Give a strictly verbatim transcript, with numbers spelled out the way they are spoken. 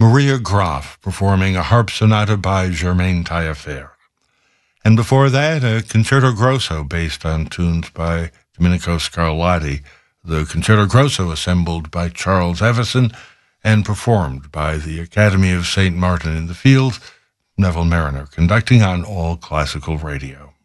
Maria Graf performing a harp sonata by Germaine Taillefer. And before that, a concerto grosso based on tunes by Domenico Scarlatti, the concerto grosso assembled by Charles Evison and performed by the Academy of Saint Martin in the Fields, Neville Marriner conducting on All Classical Radio.